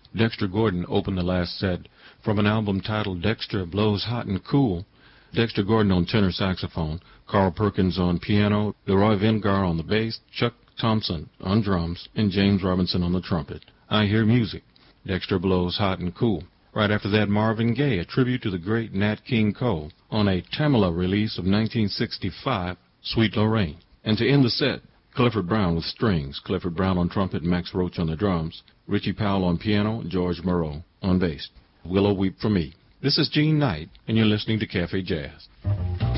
Dexter Gordon opened the last set from an album titled Dexter Blows Hot and Cool. Dexter Gordon on tenor saxophone, Carl Perkins on piano, Leroy Vengar on the bass, Chuck Thompson on drums, and James Robinson on the trumpet. I Hear Music, Dexter Blows Hot and Cool. Right after that, Marvin Gaye, a tribute to the great Nat King Cole, on a Tamela release of 1965, Sweet Lorraine. And to end the set, Clifford Brown with strings, Clifford Brown on trumpet, Max Roach on the drums, Richie Powell on piano, George Moreau on bass. Willow Weep for Me. This is Gene Knight, and you're listening to Cafe Jazz.